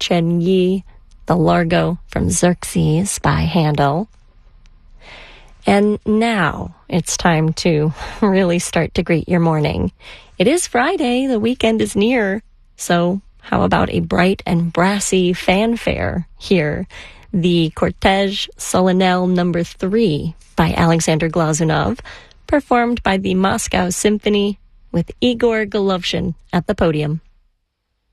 Chen Yi, the Largo from Xerxes by Handel. And now it's time to really start to greet your morning. It is Friday, the weekend is near, so how about a bright and brassy fanfare here? The Cortège Solennel No. 3 by Alexander Glazunov, performed by the Moscow Symphony with Igor Golovshin at the podium.